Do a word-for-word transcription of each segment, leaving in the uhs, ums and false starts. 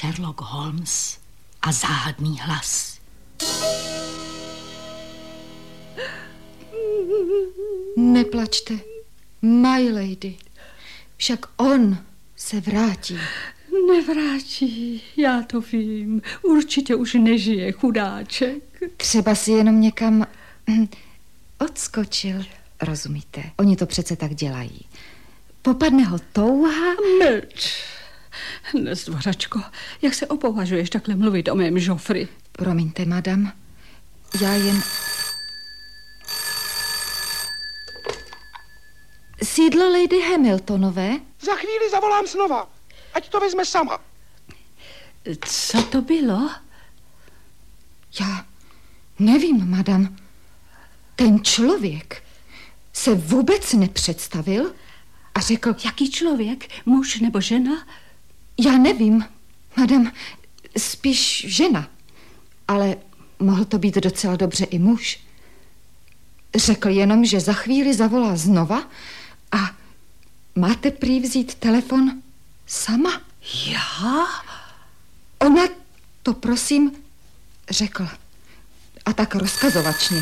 Sherlock Holmes a záhadný hlas. Neplačte, my lady. Však on se vrátí. Nevrátí, já to vím. Určitě už nežije, chudáček. Třeba si jenom někam odskočil. Rozumíte? Oni to přece tak dělají. Popadne ho touha. Mlč. Nezdvořačko, jak se opovažuješ takhle mluvit o mém Joffrey? Promiňte, madam. Já jen... Sídlo Lady Hamiltonové? Za chvíli zavolám znova. Ať to vezme sama. Co to bylo? Já nevím, madam. Ten člověk se vůbec nepředstavil a řekl... Jaký člověk? Muž nebo žena? Já nevím, madam. Spíš žena. Ale mohl to být docela dobře i muž. Řekl jenom, že za chvíli zavolá znova a máte prý vzít telefon sama. Já? Ona to, prosím, řekl. A tak rozkazovačně.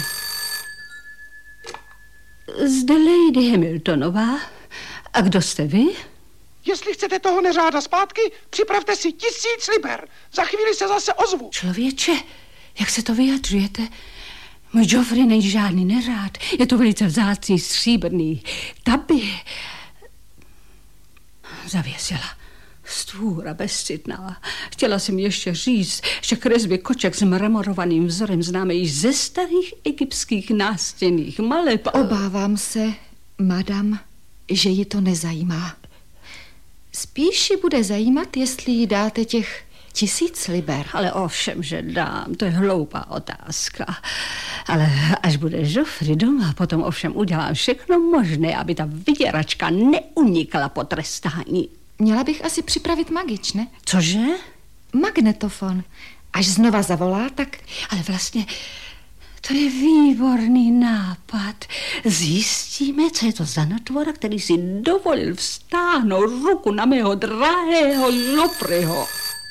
Zde Lady Hamiltonová. A kdo jste vy? Jestli chcete toho neřáda zpátky, připravte si tisíc liber. Za chvíli se zase ozvu. Člověče, jak se to vyjadřujete? Můj Joffrey není žádný neřád. Je to velice vzácný stříbrný taby. Zavěsila. Stvůra bezcitná. Chtěla jsem ještě říct, že kresby koček s mramorovaným vzorem známe již ze starých egyptských nástěnných maleb. Obávám se, madam, že ji to nezajímá. Spíš ji bude zajímat, jestli jí dáte těch tisíc liber. Ale ovšem, že dám, to je hloupá otázka. Ale až bude Joffrey doma, potom ovšem udělám všechno možné, aby ta vyděračka neunikla po trestání. Měla bych asi připravit magič, ne? Cože? Magnetofon. Až znova zavolá, tak... Ale vlastně to je výborný nápad. Zjistíme, co je to za notvora, který si dovolil vztáhnout ruku na mého drahého Joffreyho.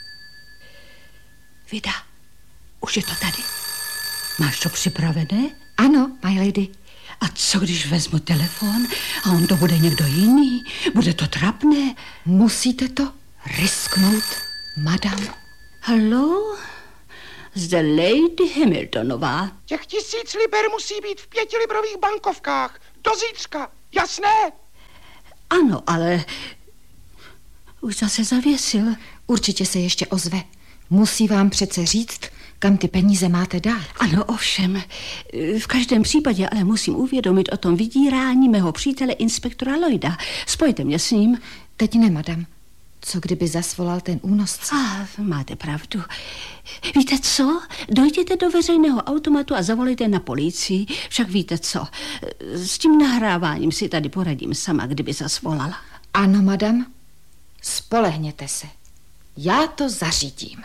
Vida, už je to tady. Máš to připravené? Ano, my lady. A co, když vezmu telefon a on to bude někdo jiný? Bude to trapné? Musíte to risknout, madam. Haló? Zde Lady Hamiltonová. Těch tisíc liber musí být v pětilibrových bankovkách. Do zítřka, jasné? Ano, ale už zase zavěsil. Určitě se ještě ozve. Musí vám přece říct, kam ty peníze máte dát. Ano, ovšem. V každém případě ale musím uvědomit o tom vydírání mého přítele inspektora Lloyda. Spojte mě s ním. Teď ne, madam. Co kdyby zasvolal ten únosce? A, máte pravdu. Víte co? Dojděte do veřejného automatu a zavolejte na policii. Však víte co? S tím nahráváním si tady poradím sama, kdyby zasvolala. Ano, madam. Spolehněte se. Já to zařídím.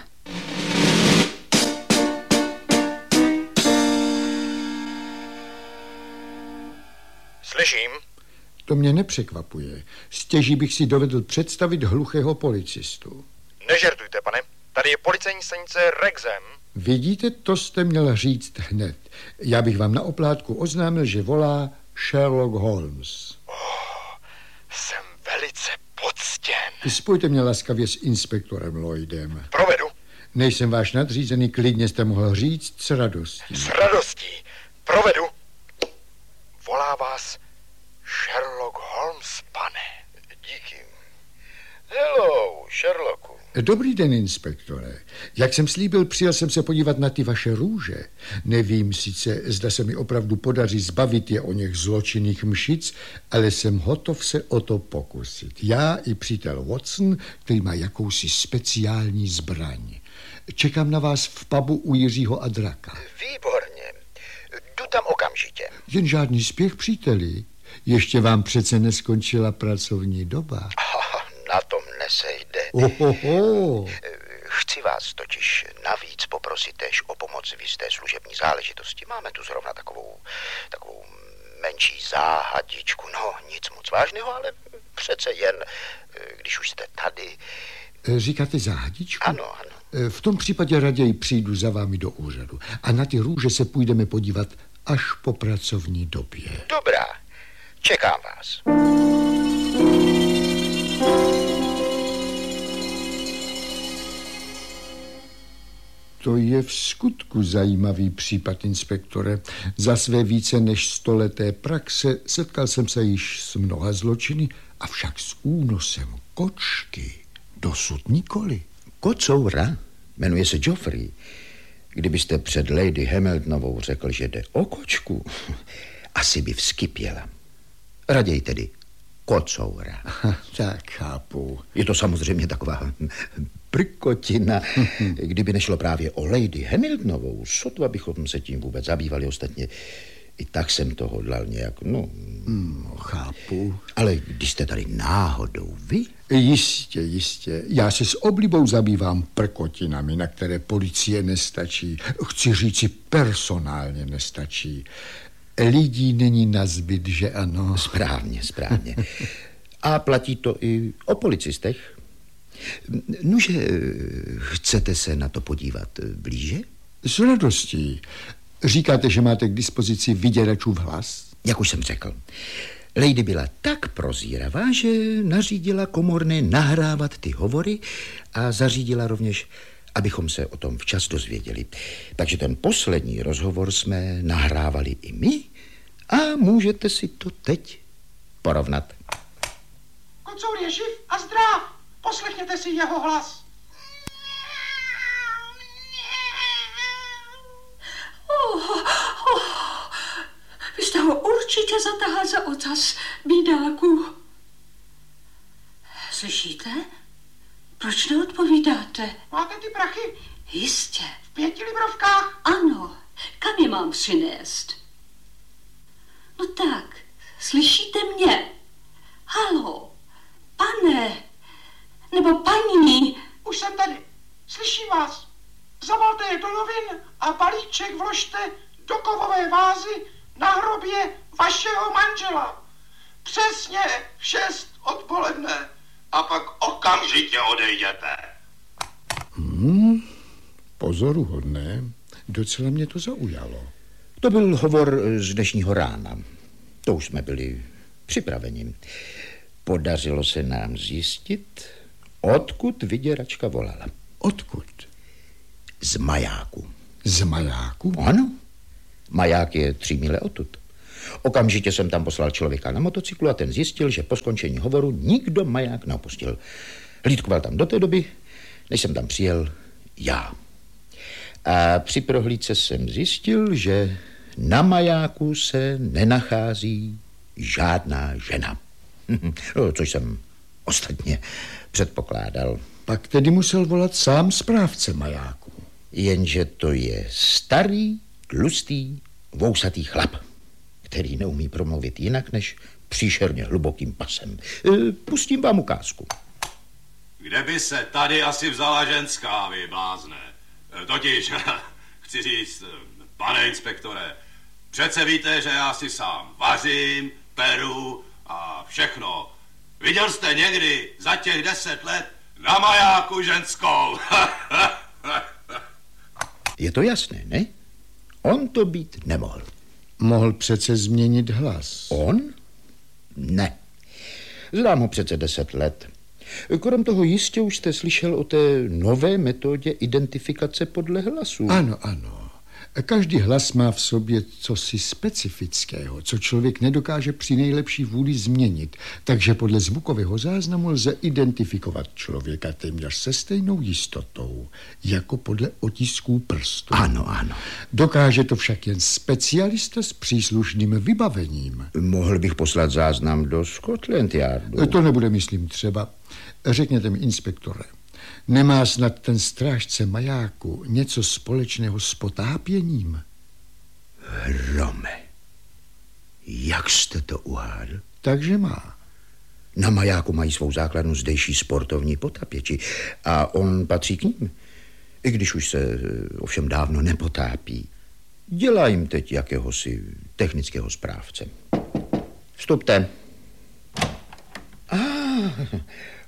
Slyším. To mě nepřekvapuje. Stěží bych si dovedl představit hluchého policistu. Nežertujte, pane. Tady je policejní stanice Rexham. Vidíte, to jste měl říct hned. Já bych vám na oplátku oznámil, že volá Sherlock Holmes. Oh, jsem velice poctěn. Spojte mě laskavě s inspektorem Lloydem. Provedu. Nejsem váš nadřízený, klidně jste mohl říct s radostí. S radostí. Provedu. Volá vás Sherlock Holmes, pane. Díky. Hello, Sherlocku. Dobrý den, inspektore. Jak jsem slíbil, přijel jsem se podívat na ty vaše růže. Nevím sice, zda se mi opravdu podaří zbavit je o něch zločinných mšic, ale jsem hotov se o to pokusit. Já i přítel Watson, který má jakousi speciální zbraň. Čekám na vás v pubu u Jiřího a Draka. Výborně. Jdu tam okamžitě. Jen žádný spěch, příteli. Ještě vám přece neskončila pracovní doba. Ah, na tom nesejde. Ohoho. Chci vás totiž navíc poprosit též o pomoc v jisté služební záležitosti. Máme tu zrovna takovou, takovou menší záhadičku. No, nic moc vážného, ale přece jen, když už jste tady. Říkáte záhadičku? Ano, ano. V tom případě raději přijdu za vámi do úřadu. A na ty růže se půjdeme podívat až po pracovní době. Dobrá, čekám vás. To je v skutku zajímavý případ, inspektore. Za své více než stoleté praxe setkal jsem se již s mnoha zločiny, avšak s únosem kočky dosud nikoli. Kocoura jmenuje se Geoffrey. Kdybyste před Lady Hamiltonovou řekl, že jde o kočku, asi by vzkypěla. Raději tedy kocoura. Tak chápu. Je to samozřejmě taková prkotina. Kdyby nešlo právě o Lady Hamiltonovou, sotva bychom se tím vůbec zabývali. Ostatně i tak jsem to hodlal nějak, no... Hmm, chápu. Ale když jste tady náhodou vy... Jistě, jistě. Já se s oblibou zabývám prkotinami, na které policie nestačí. Chci říci, personálně nestačí. Lidí není nazbyt, že ano? Správně, správně. A platí to i o policistech. Nože, chcete se na to podívat blíže? S radostí. Říkáte, že máte k dispozici vyděračův hlas? Jak už jsem řekl, Lady byla tak prozíravá, že nařídila komorné nahrávat ty hovory a zařídila rovněž, abychom se o tom včas dozvěděli. Takže ten poslední rozhovor jsme nahrávali i my a můžete si to teď porovnat. Kocour je živ a zdrav. Poslechněte si jeho hlas. Oh, oh. Vy jste ho určitě zatahal za ocas, bídáku. Slyšíte? Proč neodpovídáte? Máte ty prachy? Jistě. V pěti librovkách? Ano. Kam je mám přinést? No tak, slyšíte mě? Halo, pane, nebo paní. Už jsem tady. Slyším vás. Zavolte je do novin a balíček vložte do kovové vázy na hrobě vašeho manžela. Přesně v šest odpoledne. A pak okamžitě odejděte. Hmm, pozoruhodné. Docela mě to zaujalo. To byl hovor z dnešního rána. To už jsme byli připraveni. Podařilo se nám zjistit, odkud vyděračka volala. Odkud? Z majáku. Z majáku? Ano. Maják je tři míle odtud. Okamžitě jsem tam poslal člověka na motocyklu a ten zjistil, že po skončení hovoru nikdo maják neopustil. Hlídkoval tam do té doby, než jsem tam přijel já. A při prohlídce jsem zjistil, že na majáku se nenachází žádná žena. Což jsem ostatně předpokládal. Pak tedy musel volat sám správce majáku. Jenže to je starý, tlustý, vousatý chlap, který neumí promluvit jinak než příšerně hlubokým pasem. Pustím vám ukázku. Kde by se tady asi vzala ženská, vy blázne? Totiž, chci říct, pane inspektore, přece víte, že já si sám vařím, peru a všechno. Viděl jste někdy za těch deset let na majáku ženskou? Je to jasné, ne? On to být nemohl. Mohl přece změnit hlas. On? Ne. Znám ho přece deset let. Krom toho jistě už jste slyšel o té nové metodě identifikace podle hlasu. Ano, ano. Každý hlas má v sobě cosi specifického, co člověk nedokáže při nejlepší vůli změnit. Takže podle zvukového záznamu lze identifikovat člověka téměř se stejnou jistotou, jako podle otisků prstů. Ano, ano. Dokáže to však jen specialista s příslušným vybavením. Mohl bych poslat záznam do Scotland Yardu. To nebude, myslím, třeba. Řekněte mi, inspektore, nemá snad ten strážce majáku něco společného s potápěním? Hrome, jak jste to uhádl? Takže má. Na majáku mají svou základnu zdejší sportovní potápěči a on patří k ním. I když už se ovšem dávno nepotápí. Dělá jim teď jakéhosi technického správce. Vstupte. Ah,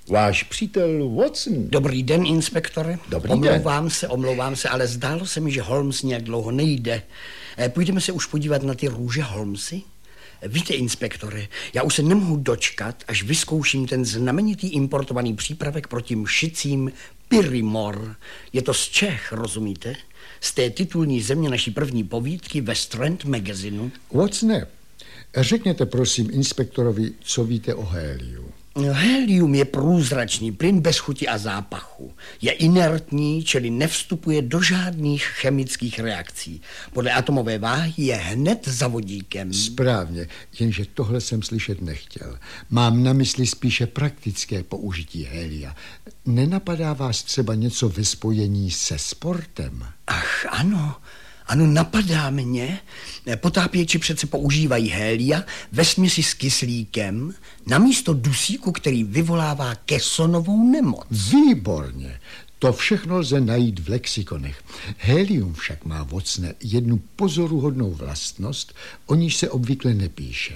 Váš přítel Watson. Dobrý den, inspektore. Dobrý omlouvám den. se, omlouvám se, ale zdálo se mi, že Holmes nějak dlouho nejde. Půjdeme se už podívat na ty růže, Holmesy? Víte, inspektore, já už se nemohu dočkat, až vyzkouším ten znamenitý importovaný přípravek proti mšicím Pyrimor. Je to z Čech, rozumíte? Z té titulní země naší první povídky ve Strand Magazinu. Watsone, řekněte prosím inspektorovi, co víte o héliu. Helium je průzračný plyn bez chuti a zápachu. Je inertní, čili nevstupuje do žádných chemických reakcí. Podle atomové váhy je hned za vodíkem. Správně, jenže tohle jsem slyšet nechtěl. Mám na mysli spíše praktické použití helia. Nenapadá vás třeba něco ve spojení se sportem? Ach, ano. Ano, napadá mě. Potápěči přece používají hélia ve směsi s kyslíkem namísto dusíku, který vyvolává kesonovou nemoc. Výborně. To všechno lze najít v lexikonech. Helium však má, Watsone, jednu pozoruhodnou vlastnost, o níž se obvykle nepíše.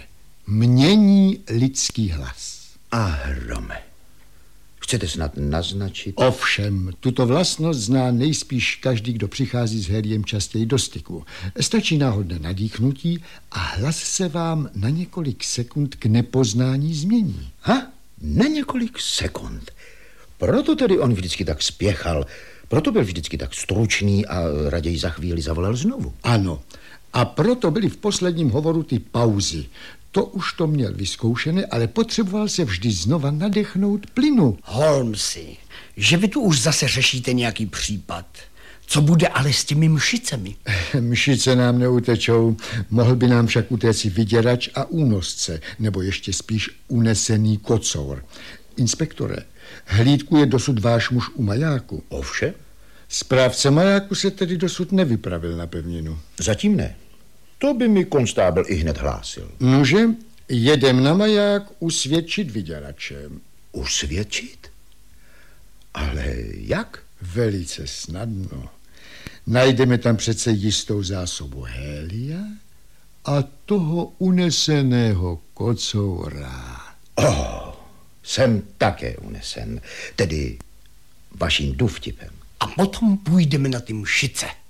Mění lidský hlas. A hrome. Chcete snad naznačit? Ovšem, tuto vlastnost zná nejspíš každý, kdo přichází s heliem častěji do styku. Stačí náhodné nadýchnutí a hlas se vám na několik sekund k nepoznání změní. Ha? Na několik sekund. Proto tedy on vždycky tak spěchal. Proto byl vždycky tak stručný a raději za chvíli zavolal znovu. Ano. A proto byly v posledním hovoru ty pauzy. To už to měl vyzkoušené, ale potřeboval se vždy znova nadechnout plynu. Holmesy, že vy tu už zase řešíte nějaký případ. Co bude ale s těmi mšicemi? Mšice nám neutečou, mohl by nám však utéct vyděrač a únosce, nebo ještě spíš unesený kocour. Inspektore, hlídku je dosud váš muž u majáku. Ovšem? Správce majáku se tedy dosud nevypravil na pevninu. Zatím ne. To by mi konstábl i hned hlásil. Nože, jedem na maják usvědčit vyděračem. Usvědčit? Ale jak? Velice snadno. Najdeme tam přece jistou zásobu hélia a toho uneseného kocoura. Oh, jsem také unesen, tedy vaším důvtipem. A potom půjdeme na ty mšice.